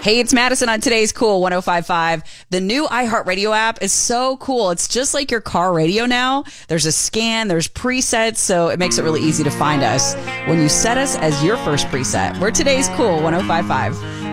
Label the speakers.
Speaker 1: Hey, it's Madison on today's Cool 105.5. The new iHeartRadio app is so cool. It's just like your car radio now. There's a scan, there's presets, so it makes it really easy to find us when you set us as your first preset. We're today's Cool 105.5.